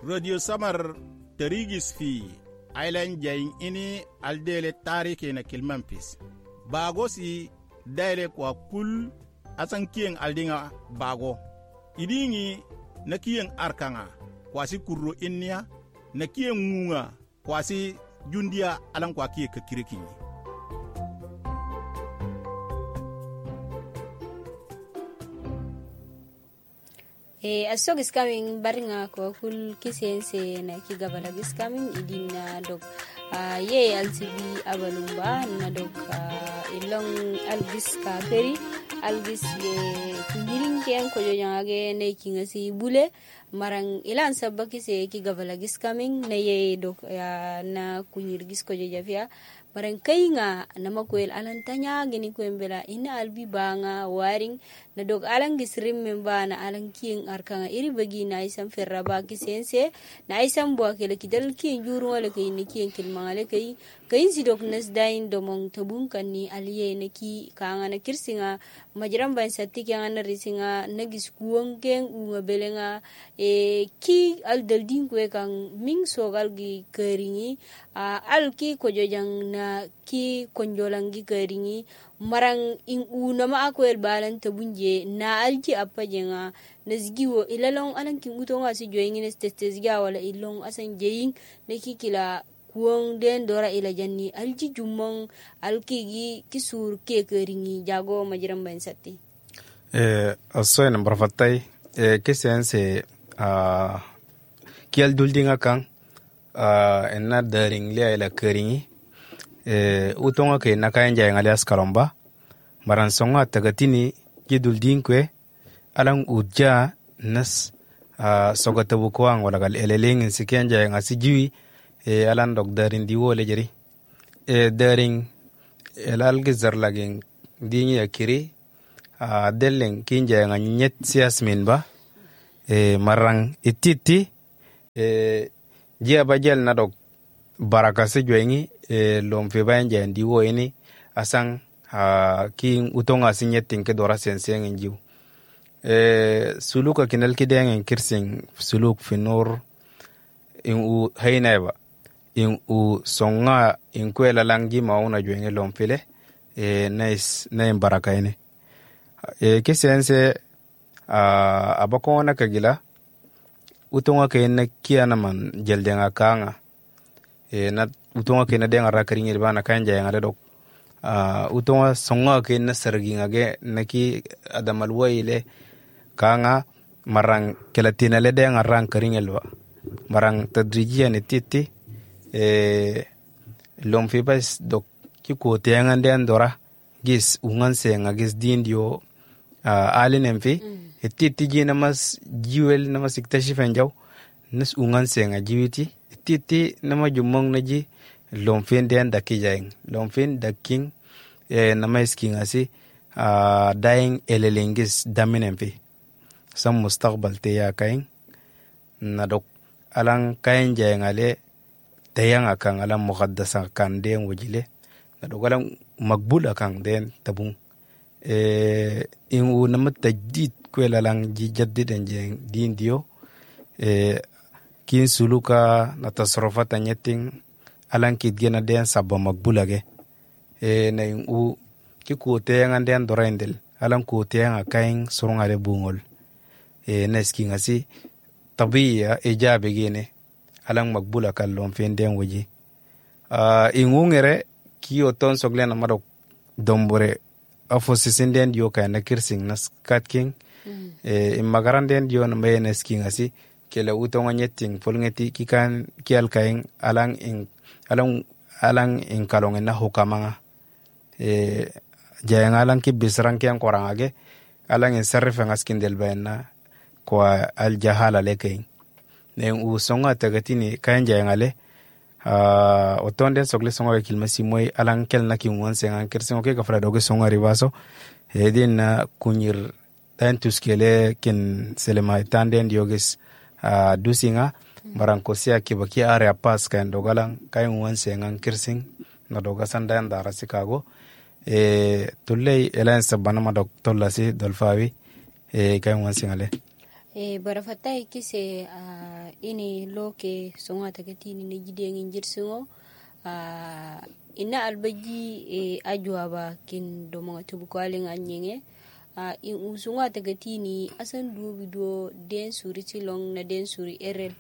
Radio Samar Tarigis fi Island Jain ini aldele tarike na Kilmampis. Bagosi daile kwa kul asan kien aldinga bago. Idingi na kien arkanga kwasi kurro innia na kien ngunga kwasi jundia alan kwa kie kakiriki. Asog is coming baringa ko kul kisense na kigabala is coming idina dog ye LTV abalumba na dog ilong algis ka keri algis ye kunyiring ken ko jonyage ne kingasi bule marang ilan sabaki se kigabala is coming na ye dog na kunyirgis ko jojavia marang kainga na makwel alantanya gini ko embela ina albi banga waring na dog alang gisrim memba na alang king arkanga iri bagi na isam ferraba kisense na isam bua kele kidal king juru wala kay ni king kilmangale kay si dog nas dain domong tabung kanni aliye na ki kanga na kirsinga majiram ban satti kanga na risinga nagis kuwang keng unga belenga ki al daldin kwe kang ming sogal gi keringi al ki kojojang na ki konjolangi keringi marang in unama akwel balan tabunje na alji apajenga nazgiwo ilalong alang king utonga si joying ines testezga wala ilong asan jeying nakikila kuwang den dora ila janni alji jumong alkigi kisur ke keringi jago majiram ban satti asoy number fatay kisense kial duldinga kang enna daring le ila keringi utonga ke nakayen jay ngalias kalomba maran songa tagatini kidul dinkwe alang udja nas sogatabu ko ang wala gal eleleng siken jay ngasi jiwi alan dog darin diwo le jeri daring elal gizar laging dingi akiri deleng kinja nga nyet siasmin ba marang ititi jia bajel na dog baraka se joingi lom fe banja ndiwo ini asang king utonga sinyetin ke dora senseng injiu suluka kinal kideng kirsing suluk finor in u haineba in u songa in kwela langi mauna joingi lom fele nice na baraka ini kisense abakona kagila utonga ke na kiana man jeldenga kanga na utonga ke na denga rakaringi bana kanja yang ada dok utonga songa ke na serginga ge naki adamal waile kanga marang kelatina le denga rankaringi lwa marang tadrijian titi lomfi bas dok ki ko tenga den dora gis ungan senga gis dindio alinemfi titi ji namas jiwel namas iktashi fanjaw nas ungan senga jiwiti titi nama jumong naji lomfin den dakijang lomfin daking nama isking asi dying elelengis daminemfi sam mustaqbal te ya kain nadok alang kain jayang ale tayang akang alang muqaddasa kan den wajile nadok alang magbul akang den tabung ingu nama tajdid kwela lang jijaddid enjeng dindio kin suluka na tasrofata nyeting alang kidgena den sabba magbulage na ingu ki kutenga den dorendel alang kutenga kain surungale bungol na skinga si tabiya ijabe gene alang magbula kallon fenden waji ingu ngere ki oton sogle na madok dombore afo sisinden dio kana kirsing nas katking imagaran den dio na mayene skinga si kele utonga nyeting folngeti kikan kial kain alang in kalong na hukamanga jayang alang ki bisran kian korangage alang in sarrifa ngaskin del bayna kwa al jahala lekein nen u songa tagatini kain jayang ale otonde sogle songa kilmasi moy alang kel na kimwan sengan kersen oke ka fra doge songa ribaso edin na kunyir tan tuskele kin selema tanden dioges dusinga maranko sia kibaki are apas kan dogalang kain wan sengan kersen na doga sandan dara Chicago tulley elan sabana ma doktor si dolfawi kain wan sengale barafatay kise ini loke songa tagatini ne gidengin jirsingo ina albaji ajwa ba kin do mo tubu kwalin anyenge in usunga tagatini asan dubi do den suri tilong na den suri erel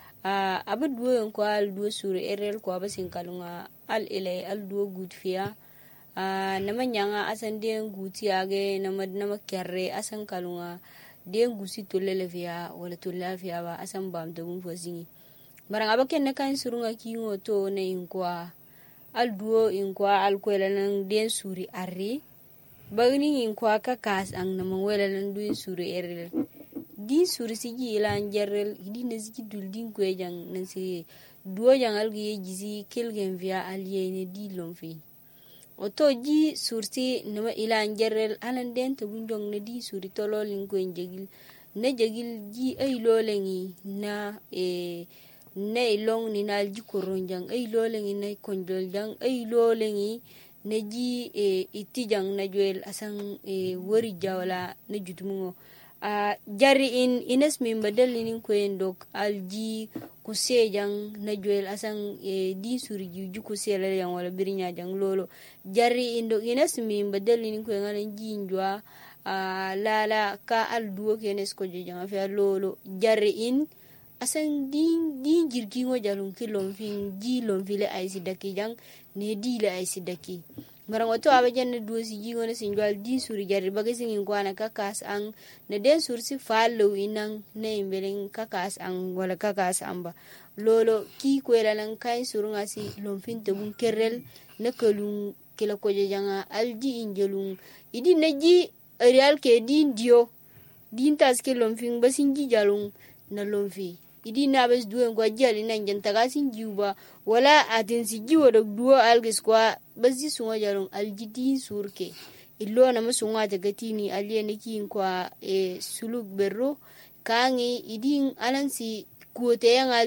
abu duo yon ko al duo suri erel ko abasin kalunga al ilay al duo gudfiya nama nyanga asan den guti age nama kerre asan kalunga den gusi tolele via wala tolla via ba asan bam do mun fosingi maranga baken ne kan surunga kingo to ne inkwa al duo inkwa al kwela nan den suri arri bagni inkwa ka kas ang nama wela nan duin suri erel din suri sigi ilan jarrel di ne sigi dul din kwe jang nan si duo jang algi jizi kelgen via aliye ne di lomfi oto ji sursi nama ilan jarrel alan den to bunjong ne di suri tololin kwe jagil ne jagil ji ay lolengi na ne ilong ni nal ji koronjang ay lolengi na konjol jang ay lolengi ne ji itijang na juel asang wari jawla ne jutumungo jari ines min badalinin kwen dok alji kusejang na juel asang di suri ju kusela yang wala birinya jang lolo jari indo ines min badalinin kwen ngalen jinjwa lala ka al duo kenes ko jang fa lolo jari asang din jirgi ngo jalung kilom fin ji lom vile ay sidaki jang ne di la ay sidaki marang oto abajan na duo si jingo na sinjwal din suri jari bagay singin kwa na kakas ang na den suri si follow inang na imbeleng kakas ang wala kakas ang ba lolo ki kwela lang kain suru nga si lomfin tabung kerel na kalung kila ko janga alji injelung idi na ji real ke din dio din taske lomfin basin ji jalung na lomfi idi na bas duo ngwa jali nan janta gasin jiuba wala atin si jiwo da duo algis kwa bazi sunga jarong aljidi surke illo na masunga daga tini aliye niki kwa suluk berro kangi idin alansi kuote yang